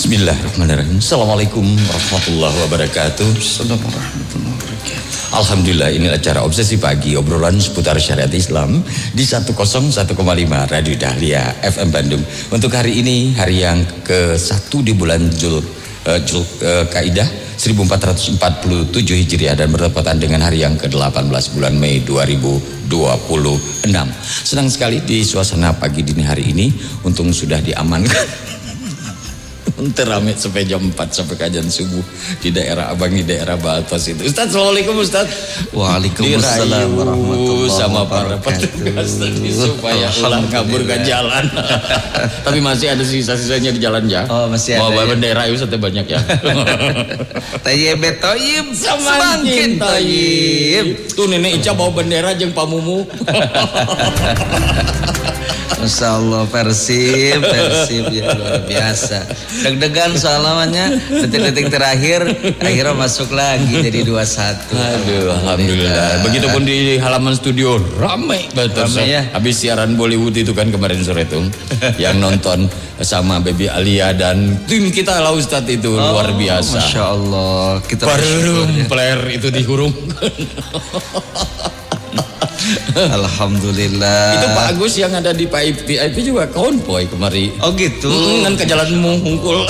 Bismillahirrahmanirrahim. Assalamualaikum warahmatullahi wabarakatuh. Alhamdulillah, ini acara Obsesi Pagi, obrolan seputar syariat Islam di 101,5 Radio Dahlia FM Bandung. Untuk hari ini, hari yang ke-1 di bulan Kaidah 1447 Hijriah dan bertepatan dengan hari yang ke-18 bulan Mei 2026. Senang sekali di suasana pagi dini hari ini, untung sudah diamankan. Terame sampai jam 4 sampai kajian subuh di daerah Abang, di daerah Baltos itu. Ustaz, assalamualaikum Ustaz. Waalaikumsalam warahmatullahi sama para petugas tadi supaya ulang kabur ke jalan. Tapi masih ada sisa-sisanya di jalan ya. Oh, masih ada. Bawa bendera itu satu banyak ya. Tayyib toyib semakin toyib. Tuh nenek Ica bawa bendera jeung pamumu. Masya Allah, Persib ya, luar biasa. Deg-degan soalannya, detik-detik terakhir akhirnya masuk lagi jadi 2-1. Aduh, alhamdulillah. Begitupun di halaman studio ramai betul. Ya? Habis siaran Bollywood itu kan kemarin sore itu yang nonton sama Baby Alia dan tim kita lah Ustadz itu luar biasa. Masya Allah, kita bersyukur ya. Player itu dihurung. Alhamdulillah. Itu Pak Agus yang ada di VIP juga konvoy kemari. Oh gitu. Kan ke jalanmu hungkul.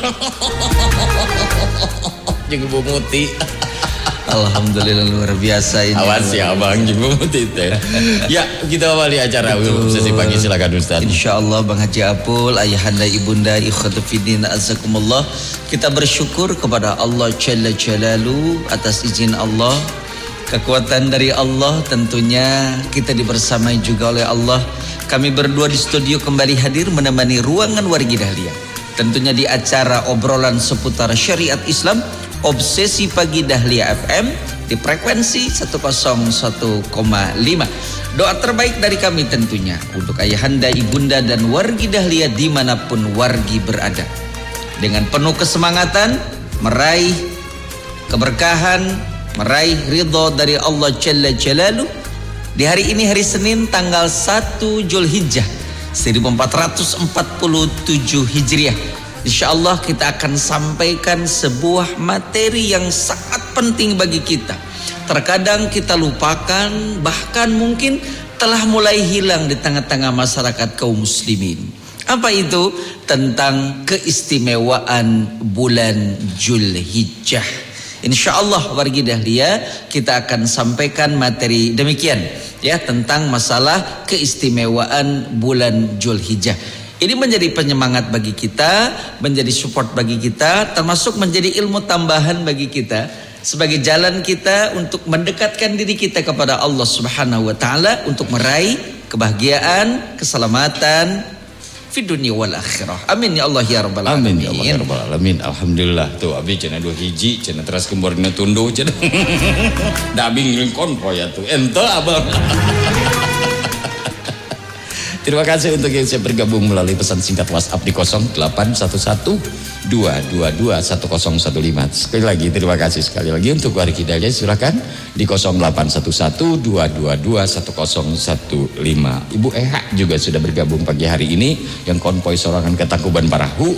Jeung Bu Muti. Alhamdulillah, luar biasa ini. Awas ya Bang, jeung Bu Muti teh. Ya, kita awali acara Obsesi Pagi, silakan Ustaz. Insyaallah Bang Haji Apul, ayahanda ibunda, ikhwatu fiddin, azakumullah. Kita bersyukur kepada Allah Jalla Jalalu atas izin Allah. Kekuatan dari Allah, tentunya kita dibersamai juga oleh Allah. Kami berdua di studio kembali hadir menemani ruangan Wargi Dahlia. Tentunya di acara obrolan seputar syariat Islam, Obsesi Pagi Dahlia FM di frekuensi 101,5. Doa terbaik dari kami tentunya untuk ayahanda, ibunda dan Wargi Dahlia dimanapun wargi berada. Dengan penuh kesemangatan meraih keberkahan, meraih ridho dari Allah Jalla Jalaluh di hari ini, hari Senin tanggal 1 Zulhijjah 1447 Hijriah. Insyaallah kita akan sampaikan sebuah materi yang sangat penting bagi kita. Terkadang kita lupakan, bahkan mungkin telah mulai hilang di tengah-tengah masyarakat kaum muslimin. Apa itu? Tentang keistimewaan bulan Zulhijjah. Insyaallah Wargi Dahlia kita akan sampaikan materi demikian ya, tentang masalah keistimewaan bulan Zulhijjah. Ini menjadi penyemangat bagi kita, menjadi support bagi kita, termasuk menjadi ilmu tambahan bagi kita sebagai jalan kita untuk mendekatkan diri kita kepada Allah Subhanahu wa taala untuk meraih kebahagiaan, keselamatan fi dunia wal akhirah. Amin ya Allah ya rabbal alamin. Amin ya Allah ya rabbal alamin. Alhamdulillah tuh abi cenah 2 hiji cenah teras kembor dina tunduh cenah. Da abi ngiring konvoy atuh. Ente abang. Terima kasih untuk yang saya bergabung melalui pesan singkat WhatsApp di 0811-222-1015. Sekali lagi terima kasih sekali lagi untuk Wargi Dahlia, silakan di 0811-222-1015. Ibu Eha juga sudah bergabung pagi hari ini yang konvoy sorangan ke Tangkuban Parahu.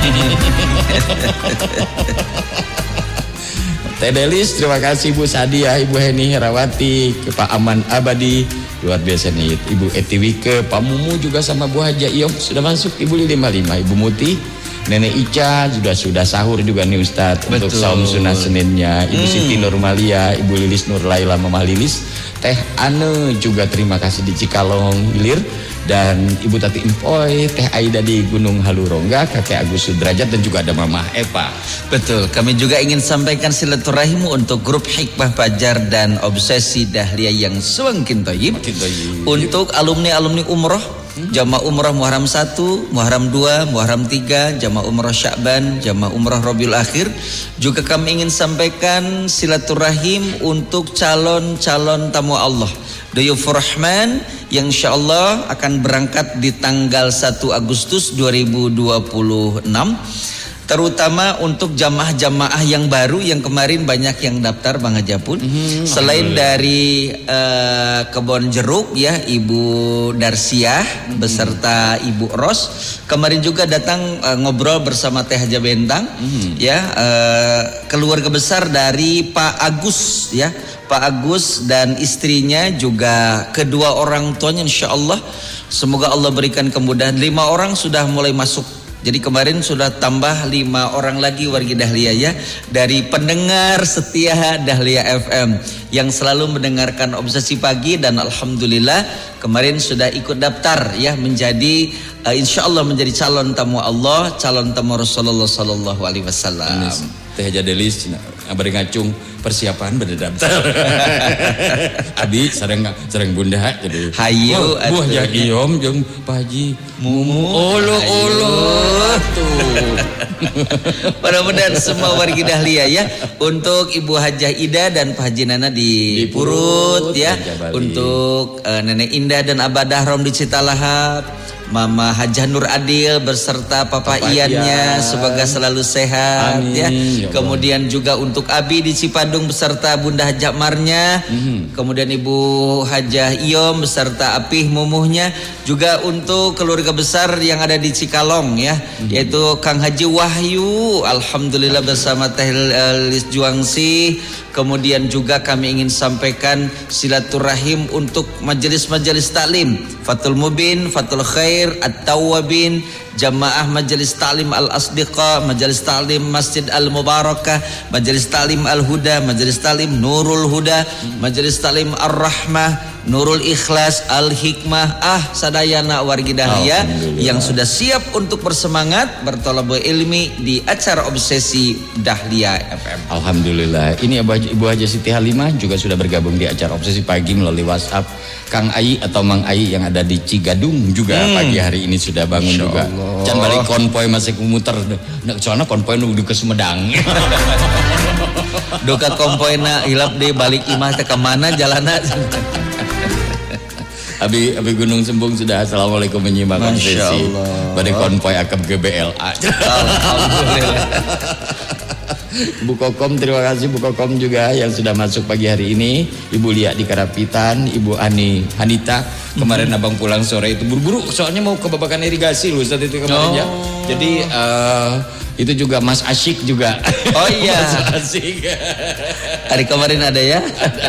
Teh Delis, terima kasih Bu Sadia, Ibu Heni Herawati, ke Pak Aman Abadi, luar biasa nih Ibu Etiwi, ke Pak Mumu juga sama Bu Haja Iyom sudah masuk, Ibu Lili 55, Ibu Muti, Nenek Ica sudah sahur juga nih Ustadz. Betul. Untuk saum sunnah Seninnya, Ibu Siti Nurmalia, Ibu Lilis Nur Laila, Mama Lilis, Teh Ane juga terima kasih di Cikalong Hilir, dan Ibu Tati Empoy, Teh Aida di Gunung Halurongga, Kakek Agus Sudrajat, dan juga ada Mama Eva. Betul, kami juga ingin sampaikan silaturahim untuk grup Hikmah Fajar dan Obsesi Dahlia yang semakin thayyib. Untuk alumni umroh, jamaah umroh Muharram 1, Muharram 2, Muharram 3, jamaah umroh Sya'ban, jamaah umroh Rabiul Akhir. Juga kami ingin sampaikan silaturahim untuk calon-calon tamu Allah, Dayufur Rahman, yang insyaallah akan berangkat di tanggal 1 Agustus 2026. terutama untuk jamaah-jamaah yang baru yang kemarin banyak yang daftar Bang Haji Apul. Selain dari Kebon Jeruk ya, Ibu Darsiah beserta Ibu Ros, kemarin juga datang ngobrol bersama Teh Haja Bentang ya, keluarga besar dari Pak Agus ya, Pak Agus dan istrinya juga kedua orang tuanya, insya Allah semoga Allah berikan kemudahan. 5 orang sudah mulai masuk. Jadi kemarin sudah tambah 5 orang lagi wargi Dahlia ya, dari pendengar setia Dahlia FM yang selalu mendengarkan Obsesi Pagi, dan alhamdulillah kemarin sudah ikut daftar ya menjadi insya Allah menjadi calon tamu Allah, calon tamu Rasulullah Sallallahu Alaihi Wasallam. Teh Haja Delis bari ngacung persiapan bade daftar. Abi sareng bunda jadi hayu buah ya Iom jeung Pak Haji Mumu olo tuh. Mudah-mudahan semua wargi Dahlia ya, untuk Ibu Hajah Ida dan Pak Haji Nana di Purut ya, untuk Nenek Indah dan Abah Dahrom di Citalahap, Mama Hajah Nur Adil beserta Papa Iannya semoga selalu sehat. Amin, ya. Kemudian juga untuk Abi di Cipadung beserta Bunda Hajah Marnya. Kemudian Ibu Hajah Iom beserta Apih Mumuhnya. Juga untuk keluarga besar yang ada di Cikalong ya, yaitu Kang Haji Wahyu alhamdulillah bersama Teh Lis Juangsi. Kemudian juga kami ingin sampaikan silaturahim untuk majelis-majelis taklim Fathul Mubin, Fathul Khair, At-Tawwabin, Jamaah Majelis Ta'lim Al-Asdiqa, Majelis Ta'lim Masjid Al-Mubarakah, Majelis Ta'lim Al-Huda, Majelis Ta'lim Nurul Huda, Majelis Ta'lim Ar-Rahmah, Nurul Ikhlas, Al-Hikmah, sadayana wargi Dahlia yang sudah siap untuk bersemangat bertolabul ilmi di acara Obsesi Dahlia FM. Alhamdulillah. Ini Ibu Haja Siti Halimah juga sudah bergabung di acara Obsesi Pagi melalui WhatsApp. Kang Ai atau Mang Ai yang ada di Cigadung juga pagi hari ini sudah bangun Insya juga. Can balik konvoy masih kumuter. Soalnya konvoy nuju ke Sumedang. Doka konvoyna hilap deh balik imah teh ka mana jalanna. Abi Gunung Sembung sudah assalamualaikum menyimak Obsesi. Bade konvoy akab GBLA. Alhamdulillah. Bu Kokom, terima kasih Bu Kokom juga yang sudah masuk pagi hari ini. Ibu Lia di Karapitan, Ibu Hanita. Kemarin abang pulang sore itu buru-buru soalnya mau ke babakan irigasi loh saat itu kemarin ya. Jadi itu juga Mas Asyik juga. Oh iya. Mas Asyik. Hari kemarin ada ya.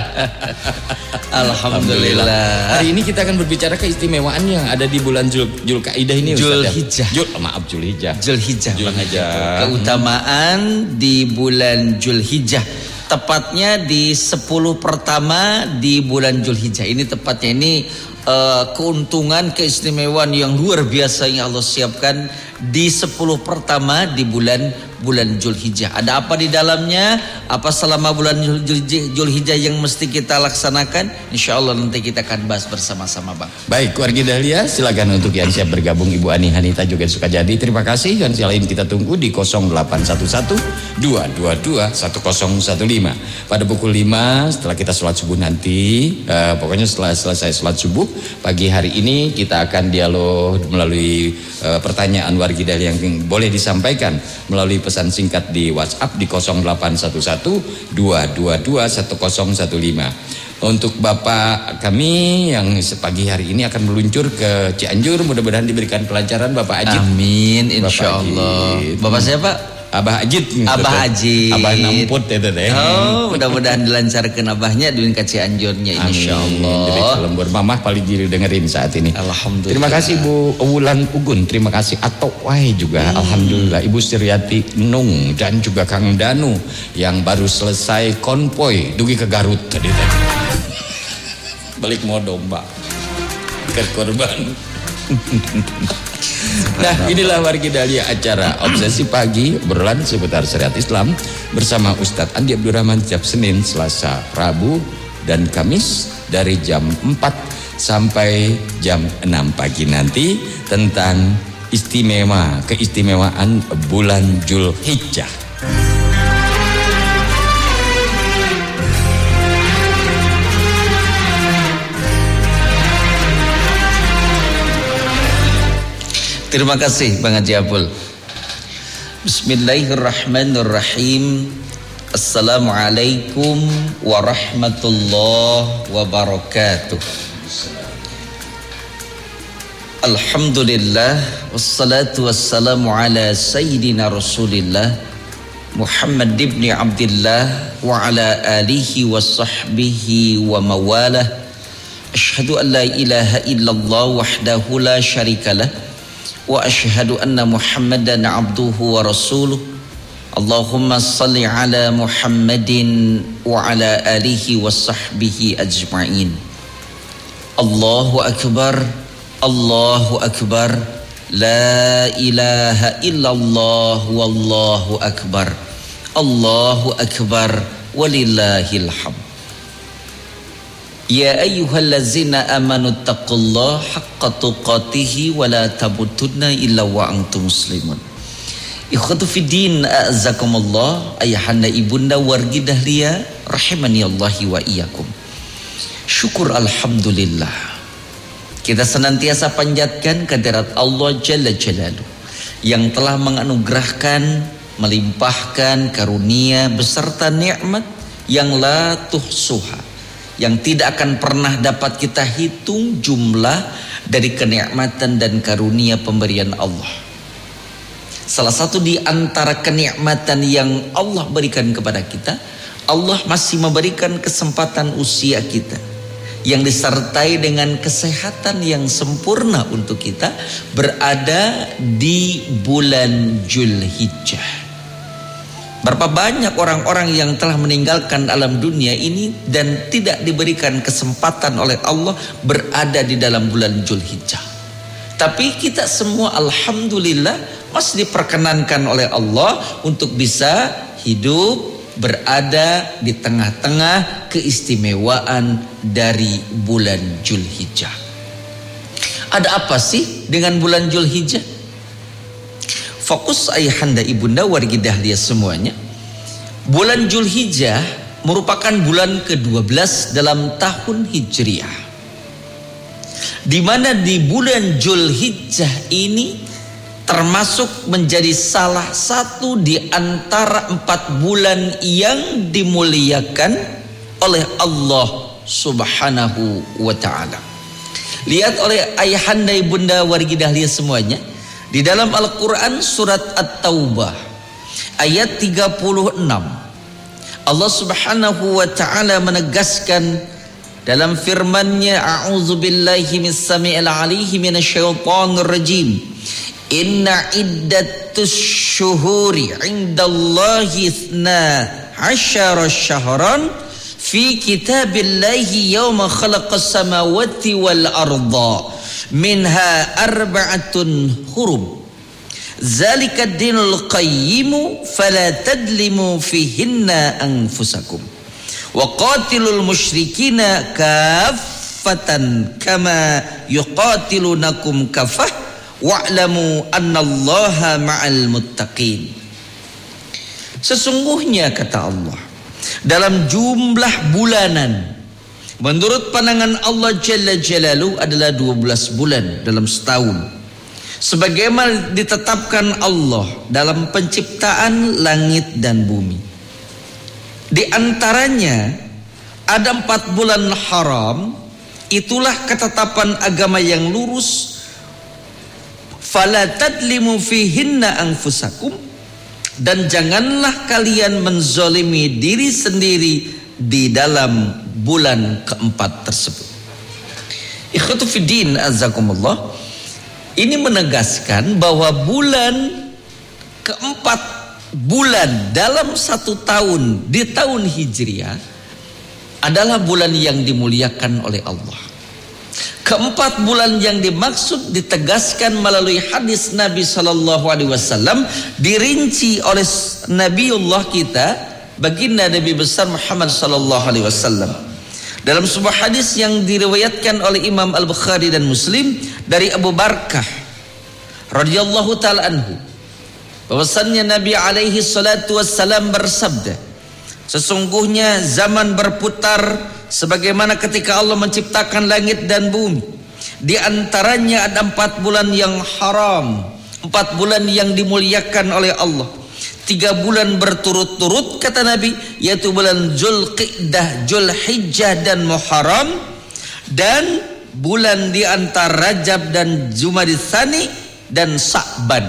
Alhamdulillah. Hari ini kita akan berbicara keistimewaan yang ada di bulan Zulkaidah ini. Zulhijjah. Zulhijjah. Keutamaan di bulan Zulhijjah. Tepatnya di 10 pertama di bulan Zulhijjah. Ini tepatnya ini keuntungan keistimewaan yang luar biasa yang Allah siapkan di 10 pertama di bulan Zulhijjah. Ada apa di dalamnya? Apa selama bulan Zulhijjah yang mesti kita laksanakan? Insya Allah nanti kita akan bahas bersama-sama Bang. Baik, wargi Dahlia silakan untuk yang siap bergabung. Ibu Ani Hanita juga suka jadi. Terima kasih dan selain kita tunggu di 0811 222 1015. Pada pukul 5 setelah kita sholat subuh nanti, pokoknya setelah selesai sholat subuh pagi hari ini kita akan dialog melalui pertanyaan wargi Dahlia yang boleh disampaikan melalui pesan singkat di WhatsApp di 0811 222 1015. Untuk Bapak kami yang pagi hari ini akan meluncur ke Cianjur, mudah-mudahan diberikan pelajaran Bapak Ajit. Amin, insya Allah. Bapak siapa? Abah Ajit. Abah Ajit. Abah Namput itu deh. Oh, mudah-mudahan dilancarkan abahnya di Cianjurnya insya Allah. Jadi lembur mamah paling diri dengerin saat ini. Alhamdulillah. Terima kasih Bu Wulan Ugun, terima kasih Atok Wai juga. Alhamdulillah Ibu Siriati Nung dan juga Kang Danu yang baru selesai konvoy dugi ke Garut tadi. Balik mau domba ke korban. Nah, inilah wargi Dahlia acara Obsesi Pagi, obrolan seputar syariat Islam bersama Ustadz Andi Abdurrahman setiap Senin, Selasa, Rabu, dan Kamis dari jam 4 sampai jam 6 pagi nanti tentang keistimewaan bulan Zulhijjah. Terima kasih Bang Haji Apul. Bismillahirrahmanirrahim. Assalamualaikum warahmatullahi wabarakatuh. Alhamdulillah, wassalatu wassalamu ala sayyidina Rasulillah Muhammad ibn Abdullah wa ala alihi wa sahbihi wa mawalah. Asyhadu an la ilaha illallah wahdahu la syarikalah wa asyhadu anna Muhammadan abduhu wa rasuluh. Allahumma salli ala Muhammadin wa ala alihi wa sahbihi ajma'in. Allahu akbar, Allahu akbar, la ilaha illallah wallahu akbar, Allahu akbar walillahil hamd. Ya ayyuhallazina amanu taqullaha haqqa tuqatih wa la tamutunna illa wa antum muslimun. Ikhwatu fiddin, a'azakumullah, ayahanda ibunda wargi dahlia rahimani Allahi wa iyyakum. Syukur alhamdulillah, kita senantiasa panjatkan kehadirat Allah Jalla Jalaluhu yang telah menganugerahkan, melimpahkan karunia beserta nikmat yang la tuhsuha, yang tidak akan pernah dapat kita hitung jumlah dari kenikmatan dan karunia pemberian Allah. Salah satu di antara kenikmatan yang Allah berikan kepada kita, Allah masih memberikan kesempatan usia kita yang disertai dengan kesehatan yang sempurna untuk kita berada di bulan Zulhijjah. Berapa banyak orang-orang yang telah meninggalkan alam dunia ini dan tidak diberikan kesempatan oleh Allah berada di dalam bulan Zulhijjah. Tapi kita semua alhamdulillah masih diperkenankan oleh Allah untuk bisa hidup berada di tengah-tengah keistimewaan dari bulan Zulhijjah. Ada apa sih dengan bulan Zulhijjah? Fokus ayahanda ibunda wargi dahlia semuanya. Bulan Zulhijjah merupakan bulan ke-12 dalam tahun Hijriah, di mana di bulan Zulhijjah ini termasuk menjadi salah satu di antara 4 bulan yang dimuliakan oleh Allah Subhanahu wa ta'ala. Lihat oleh ayahanda ibunda wargi dahlia semuanya, di dalam Al-Quran surat At-Taubah ayat 36 Allah Subhanahu wa ta'ala menegaskan dalam firman-Nya, a'udzubillahi mis-sami'il 'aliyyim minasyaitonir rajim. Inna iddatus syuhuri 'indallahi 12 syahran fi kitabillahi yawma khalaqas samawati wal arda minha arba'atun hurum zalika ad-dinul qayyim fala tadlimu fihinna anfusakum wa qatilul musyrikina kaffatan kama yuqatilunakum kaffah wa'lamu annallaha ma'al muttaqin. Sesungguhnya kata Allah, dalam jumlah bulanan menurut pandangan Allah Jalla Jalaluhu adalah 12 bulan dalam setahun, sebagaimana ditetapkan Allah dalam penciptaan langit dan bumi. Di antaranya ada 4 bulan haram, itulah ketetapan agama yang lurus. Fala tadlimu fihinna anfusakum, dan janganlah kalian menzolimi diri sendiri di dalam bulan keempat tersebut. Ikhwatu fiddin, azakumullah, ini menegaskan bahwa bulan keempat bulan dalam 1 tahun di tahun Hijriah adalah bulan yang dimuliakan oleh Allah. Keempat bulan yang dimaksud ditegaskan melalui hadis Nabi Sallallahu Alaihi Wasallam, dirinci oleh Nabiullah kita, baginda Nabi besar Muhammad Sallallahu Alaihi Wasallam, dalam sebuah hadis yang diriwayatkan oleh Imam Al-Bukhari dan Muslim dari Abu Barkah radhiyallahu taala anhu, bahwasannya Nabi alaihi salatu wassalam bersabda, sesungguhnya zaman berputar sebagaimana ketika Allah menciptakan langit dan bumi. Di antaranya ada 4 bulan yang haram, 4 bulan yang dimuliakan oleh Allah. 3 bulan berturut-turut kata Nabi, yaitu bulan Zulqi'dah, Zulhijjah dan Muharram, dan bulan di antara Rajab dan Jumadil Tsani dan Sa'ban.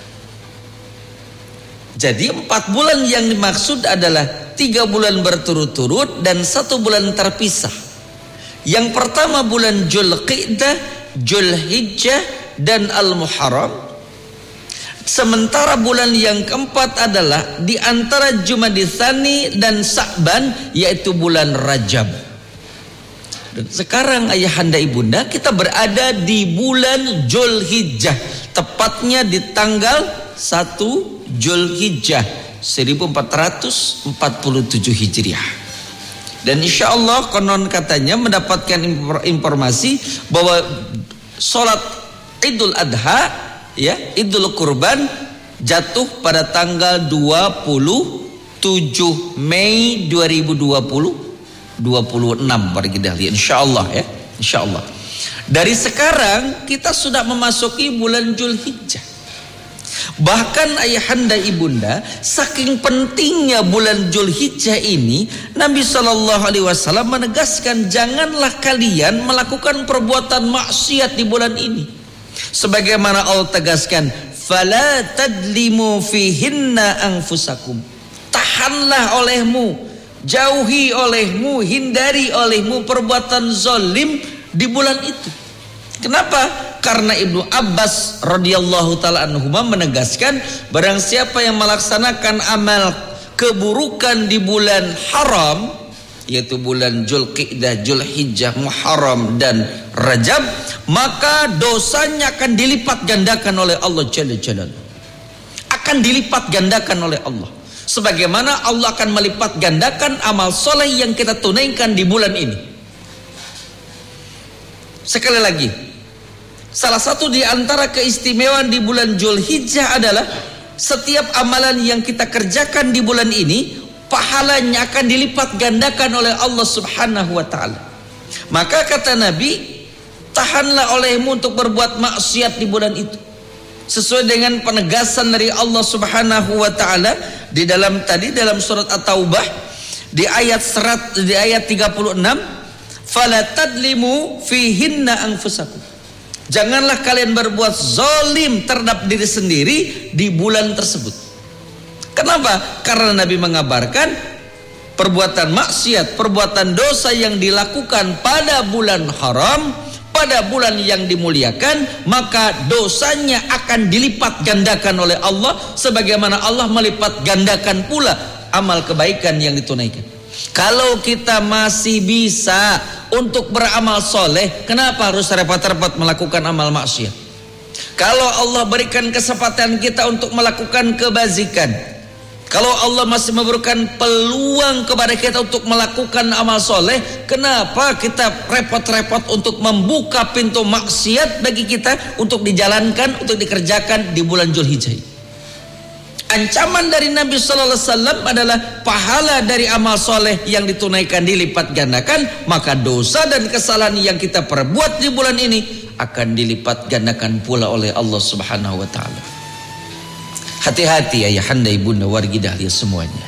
Jadi 4 bulan yang dimaksud adalah 3 bulan berturut-turut dan 1 bulan terpisah. Yang pertama bulan Zulqi'dah, Zulhijjah dan Al-Muharram. Sementara bulan yang keempat adalah di antara Jumadil Tsani dan Sa'ban, yaitu bulan Rajab. Dan sekarang ayahanda ibunda, kita berada di bulan Zulhijjah, tepatnya di tanggal 1 Zulhijjah 1447 Hijriah. Dan insya Allah konon katanya mendapatkan informasi bahwa sholat Idul Adha, ya, Idul Kurban jatuh pada tanggal 27 Mei 2026 bagi dahlia, insyaallah ya, insyaallah. Dari sekarang kita sudah memasuki bulan Zulhijjah. Bahkan ayahanda ibunda, saking pentingnya bulan Zulhijjah ini, Nabi SAW menegaskan, janganlah kalian melakukan perbuatan maksiat di bulan ini. Sebagaimana Allah tegaskan, fala tadlimu fihinna anfusakum. Tahanlah olehmu, jauhi olehmu, hindari olehmu perbuatan zalim di bulan itu. Kenapa? Karena Ibnu Abbas radhiyallahu taala anhuma menegaskan, barang siapa yang melaksanakan amal keburukan di bulan haram, yaitu bulan Zulqi'dah, Zulhijjah, Muharram dan Rajab, maka dosanya akan dilipat gandakan oleh Allah Jalla Jalaluhu. Akan dilipat gandakan oleh Allah. Sebagaimana Allah akan melipat gandakan amal soleh yang kita tunaikan di bulan ini. Sekali lagi, salah satu di antara keistimewaan di bulan Zulhijjah adalah setiap amalan yang kita kerjakan di bulan ini, pahalanya akan dilipat gandakan oleh Allah Subhanahu wa taala. Maka kata Nabi, tahanlah olehmu untuk berbuat maksiat di bulan itu. Sesuai dengan penegasan dari Allah Subhanahu wa taala di dalam surat At-Taubah di ayat 36, fala tadlimu fihinna anfusakum. Janganlah kalian berbuat zalim terhadap diri sendiri di bulan tersebut. Kenapa? Karena Nabi mengabarkan perbuatan maksiat, perbuatan dosa yang dilakukan pada bulan haram, pada bulan yang dimuliakan, maka dosanya akan dilipat gandakan oleh Allah, sebagaimana Allah melipat gandakan pula amal kebaikan yang ditunaikan. Kalau kita masih bisa untuk beramal soleh, kenapa harus repot-repot melakukan amal maksiat? Kalau Allah berikan kesempatan kita untuk melakukan kebajikan, kalau Allah masih memberikan peluang kepada kita untuk melakukan amal soleh, kenapa kita repot-repot untuk membuka pintu maksiat bagi kita untuk dijalankan, untuk dikerjakan di bulan Zulhijjah? Ancaman dari Nabi Sallallahu Alaihi Wasallam adalah pahala dari amal soleh yang ditunaikan dilipat gandakan, maka dosa dan kesalahan yang kita perbuat di bulan ini akan dilipat gandakan pula oleh Allah Subhanahu Wa Taala. Hati-hati ayahanda ibunda wargi dahlia semuanya.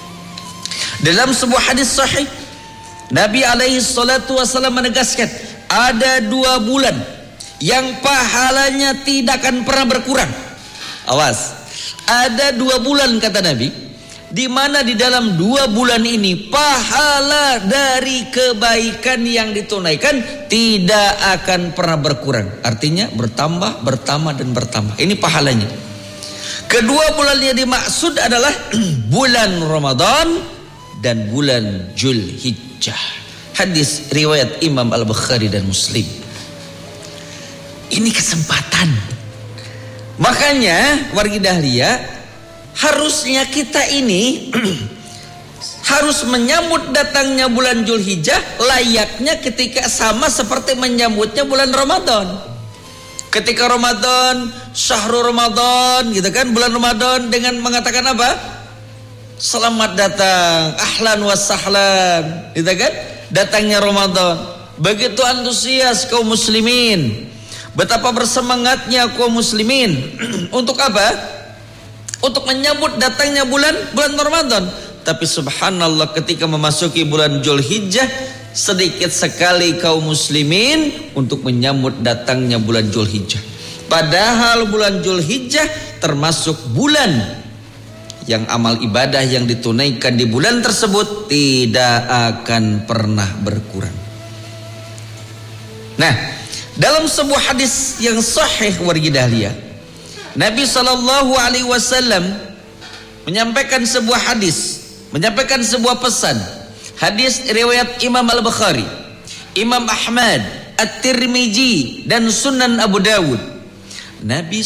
Dalam sebuah hadis sahih, Nabi alaihi salatu wasallam menegaskan, ada 2 bulan yang pahalanya tidak akan pernah berkurang. Awas, ada 2 bulan kata Nabi, di mana di dalam 2 bulan ini pahala dari kebaikan yang ditunaikan tidak akan pernah berkurang. Artinya bertambah, bertambah dan bertambah. Ini pahalanya. Kedua bulan yang dimaksud adalah bulan Ramadan dan bulan Zulhijjah. Hadis riwayat Imam Al-Bukhari dan Muslim. Ini kesempatan. Makanya wargi dahlia, harusnya kita ini harus menyambut datangnya bulan Zulhijjah layaknya ketika sama seperti menyambutnya bulan Ramadan. Ketika Ramadan, syahrul Ramadan gitu kan, bulan Ramadan dengan mengatakan apa? Selamat datang, ahlan wa sahlan, gitu kan? Datangnya Ramadan. Begitu antusias kaum muslimin. Betapa bersemangatnya kaum muslimin untuk apa? Untuk menyambut datangnya bulan Ramadan. Tapi subhanallah, ketika memasuki bulan Dzulhijjah, sedikit sekali kaum muslimin untuk menyambut datangnya bulan Dzulhijjah. Padahal bulan Dzulhijjah termasuk bulan yang amal ibadah yang ditunaikan di bulan tersebut tidak akan pernah berkurang. Nah, dalam sebuah hadis yang sahih wargi dahlia, Nabi SAW menyampaikan sebuah hadis, menyampaikan sebuah pesan. Hadis riwayat Imam Al-Bukhari, Imam Ahmad, At-Tirmizi dan Sunan Abu Dawud. Nabi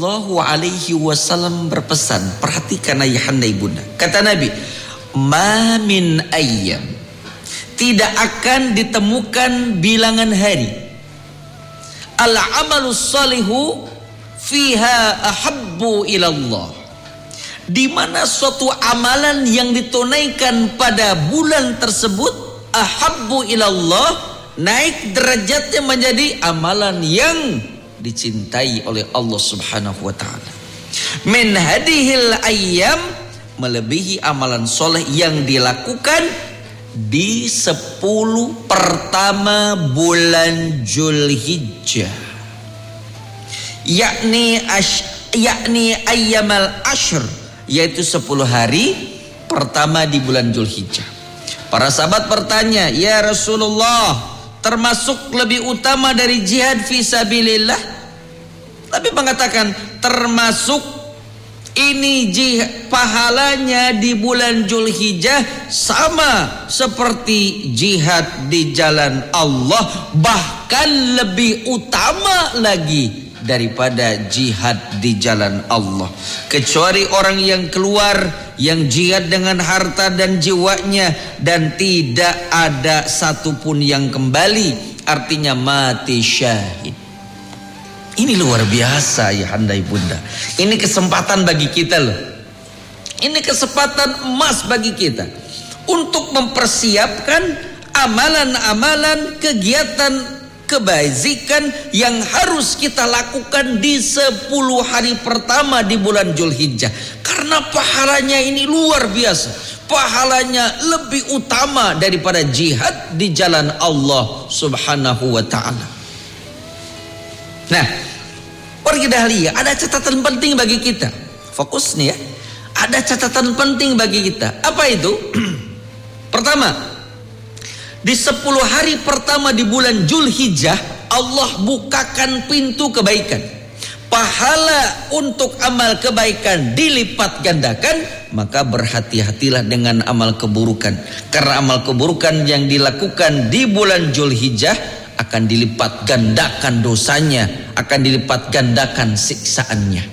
SAW berpesan, perhatikan ayahanda ibunda. Kata Nabi, ma min ayyam, tidak akan ditemukan bilangan hari, al-amalus salihu fiha ahabbu ilallah, di mana suatu amalan yang ditunaikan pada bulan tersebut ahabbu ilallah, naik derajatnya menjadi amalan yang dicintai oleh Allah Subhanahu wa taala. Min hadhil ayyam, melebihi amalan soleh yang dilakukan di 10 pertama bulan Dzulhijjah, yakni ayyamal ashr, yaitu 10 hari pertama di bulan Dzulhijjah. Para sahabat bertanya, ya Rasulullah, termasuk lebih utama dari jihad fi sabilillah? Tapi mengatakan termasuk ini pahalanya di bulan Dzulhijjah sama seperti jihad di jalan Allah, bahkan lebih utama lagi daripada jihad di jalan Allah. Kecuali orang yang keluar, yang jihad dengan harta dan jiwanya dan tidak ada satupun yang kembali, artinya mati syahid. Ini luar biasa ya handai bunda. Ini kesempatan bagi kita loh. Ini kesempatan emas bagi kita untuk mempersiapkan amalan-amalan, kegiatan kebajikan yang harus kita lakukan di 10 hari pertama di bulan Dzulhijjah. Karena pahalanya ini luar biasa. Pahalanya lebih utama daripada jihad di jalan Allah Subhanahu wa ta'ala. Nah, warga dahlia, ada catatan penting bagi kita. Fokus nih ya. Ada catatan penting bagi kita. Apa itu? Pertama, di 10 hari pertama di bulan Dzulhijjah, Allah bukakan pintu kebaikan. Pahala untuk amal kebaikan dilipat gandakan, maka berhati-hatilah dengan amal keburukan. Karena amal keburukan yang dilakukan di bulan Dzulhijjah akan dilipat gandakan dosanya, akan dilipat gandakan siksaannya.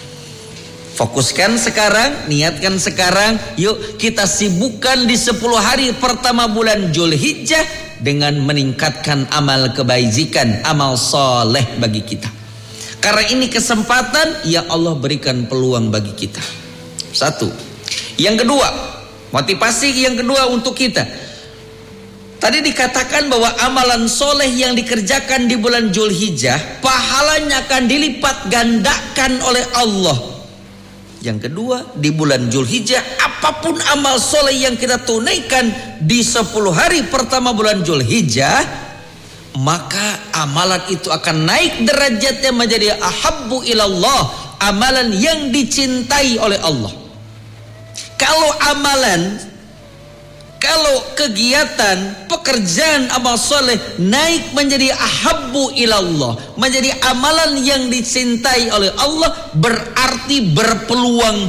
Fokuskan sekarang, niatkan sekarang. Yuk kita sibukkan di 10 hari pertama bulan Dzulhijjah dengan meningkatkan amal kebaikan, amal soleh bagi kita. Karena ini kesempatan ya Allah berikan peluang bagi kita. Satu. Yang kedua, motivasi yang kedua untuk kita. Tadi dikatakan bahwa amalan soleh yang dikerjakan di bulan Dzulhijjah pahalanya akan dilipat gandakan oleh Allah. Yang kedua, di bulan Dzulhijjah apapun amal soleh yang kita tunaikan di 10 hari pertama bulan Dzulhijjah, maka amalan itu akan naik derajatnya menjadi ahabbu ilallah, amalan yang dicintai oleh Allah. Kalau kegiatan, pekerjaan amal soleh naik menjadi ahabbu ilallah, menjadi amalan yang dicintai oleh Allah, berarti berpeluang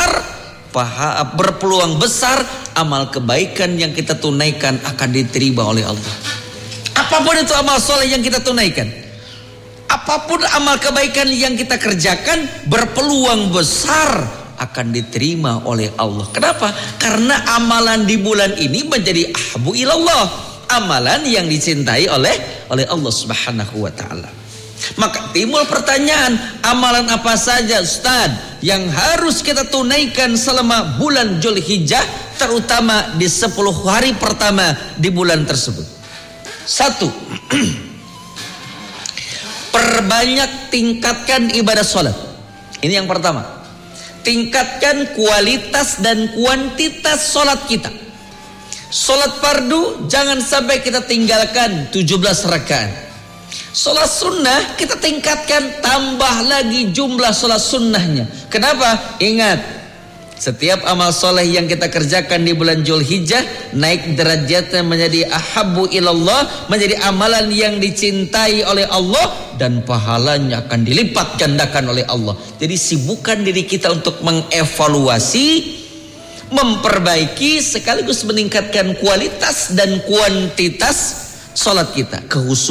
besar amal kebaikan yang kita tunaikan akan diterima oleh Allah. Apapun itu amal soleh yang kita tunaikan, apapun amal kebaikan yang kita kerjakan, berpeluang besar akan diterima oleh Allah. Kenapa? Karena amalan di bulan ini menjadi ahabbu ilallah, amalan yang dicintai oleh Allah Subhanahu wa taala. Maka timbul pertanyaan, amalan apa saja Ustaz yang harus kita tunaikan selama bulan Dzulhijjah, terutama di 10 hari pertama di bulan tersebut? Satu, Perbanyak, tingkatkan ibadah sholat. Ini yang pertama. Tingkatkan kualitas dan kuantitas sholat kita. Sholat fardu jangan sampai kita tinggalkan 17 rakaat. Sholat sunnah kita tingkatkan, tambah lagi jumlah sholat sunnahnya. Kenapa? Ingat, setiap amal soleh yang kita kerjakan di bulan Dzulhijjah naik derajatnya menjadi ahabbu ilallah, menjadi amalan yang dicintai oleh Allah, dan pahalanya akan dilipat gandakan oleh Allah. Jadi sibukkan diri kita untuk mengevaluasi, memperbaiki, sekaligus meningkatkan kualitas dan kuantitas sholat kita.